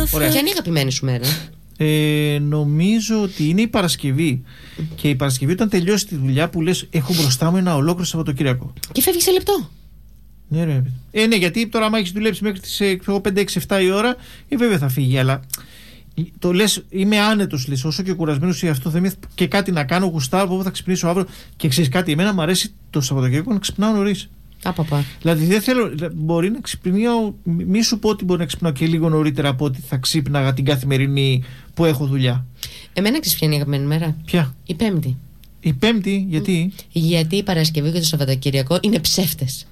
Ποια είναι η αγαπημένη σου μέρα? Νομίζω ότι είναι η Παρασκευή. Και η Παρασκευή όταν τελειώσει τη δουλειά που λες έχω μπροστά μου ένα ολόκληρο Σαββατοκύριακο. Και φεύγει σε λεπτό. Ναι, ρε. Ναι, γιατί τώρα άμα έχεις δουλέψει μέχρι τις 5, 6, 7 η ώρα, βέβαια θα φύγει. Αλλά το λες, είμαι άνετος, λες, όσο και κουρασμένος ή αυτό θα είμαι και κάτι να κάνω, γουστάρω, θα ξυπνήσω αύριο. Και ξέρεις κάτι, εμένα μου αρέσει το Σαββατοκύριακο να ξυπνάω νωρίς. Δηλαδή δεν θέλω, μπορεί να ξυπνάω, μη σου πω ότι μπορεί να ξυπνάω και λίγο νωρίτερα από ότι θα ξύπναγα την καθημερινή που έχω δουλειά. Εμένα ξέρεις ποια είναι η αγαπημένη μέρα? Ποια? Η Πέμπτη. Η Πέμπτη, γιατί? Γιατί η Παρασκευή και το Σαββατοκύριακο είναι ψεύτες.